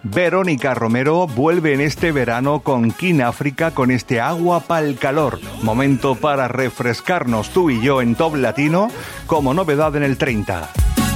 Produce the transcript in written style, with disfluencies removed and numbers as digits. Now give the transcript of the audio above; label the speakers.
Speaker 1: Verónica Romero vuelve en este verano con King África con este Agua pa'l calor. Momento para refrescarnos tú y yo en Top Latino como novedad en el 30.